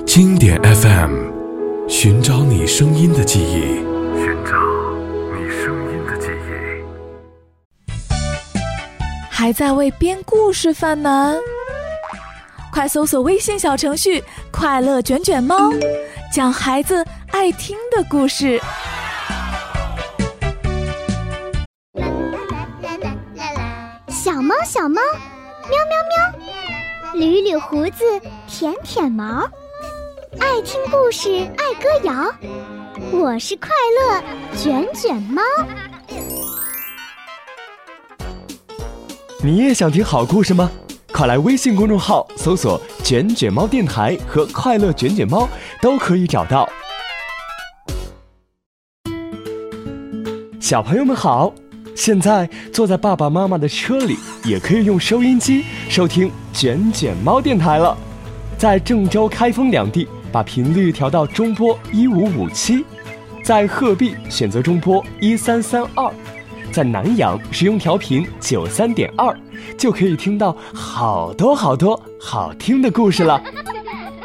经典 FM， 寻找你声音的记忆， 寻找你声音的记忆。 还在为编故事犯难？快搜索微信小程序快乐卷卷猫，讲孩子爱听的故事。 小猫小猫，喵喵喵，捋捋胡子，舔舔毛，爱听故事，爱歌谣。我是快乐卷卷猫。 你也想听好故事吗？快来微信公众号搜索卷卷猫电台和快乐卷卷猫，都可以找到。小朋友们好，现在坐在爸爸妈妈的车里，也可以用收音机收听卷卷猫电台了。在郑州、开封两地把频率调到中波1557，在鹤壁选择中波1332，在南阳使用调频93.2，就可以听到好多好听的故事了。